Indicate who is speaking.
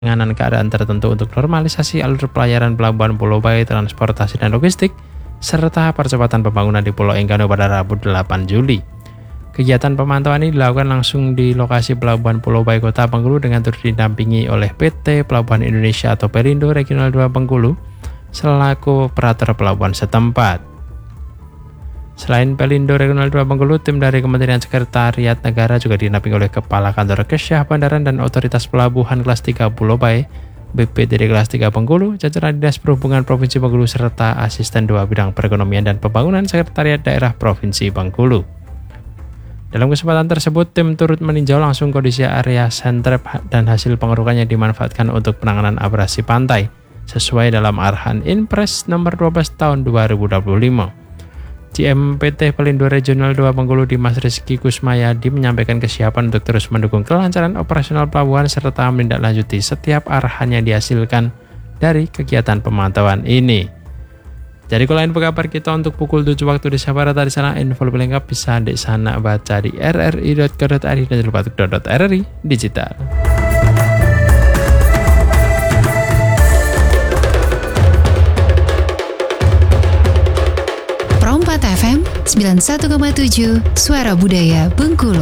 Speaker 1: penanganan keadaan tertentu untuk normalisasi alur pelayaran pelabuhan Pulau Bae, transportasi dan logistik, serta percepatan pembangunan di Pulau Enggano pada Rabu 8 Juli. Kegiatan pemantauan ini dilakukan langsung di lokasi Pelabuhan Pulau Bae Kota Bengkulu dengan turut didampingi oleh PT Pelabuhan Indonesia atau Pelindo Regional 2 Bengkulu selaku operator pelabuhan setempat. Selain Pelindo Regional 2 Bengkulu, tim dari Kementerian Sekretariat Negara juga dinampingi oleh Kepala Kantor Kesyah Bandaran dan Otoritas Pelabuhan Kelas 3 Pulau Bae, BPTD Kelas 3 Bengkulu, jajaran Dinas Perhubungan Provinsi Bengkulu, serta Asisten 2 Bidang Perekonomian dan Pembangunan Sekretariat Daerah Provinsi Bengkulu. Dalam kesempatan tersebut, tim turut meninjau langsung kondisi area sentrep dan hasil pengerukan yang dimanfaatkan untuk penanganan abrasi pantai, sesuai dalam arahan Inpres nomor 12 tahun 2025. GM PT Pelindo Regional 2 Bengkulu Dimas Rizky Kusmayadi menyampaikan kesiapan untuk terus mendukung kelancaran operasional pelabuhan serta menindaklanjuti setiap arahan yang dihasilkan dari kegiatan pemantauan ini. Jadi kalau info kabar kita untuk pukul 7 waktu di Sabara tadi sana, info lebih lengkap bisa di sana baca di rri.co.id dan @RRI Digital.
Speaker 2: Pro 4 FM 91,7 Suara Budaya Bengkulu.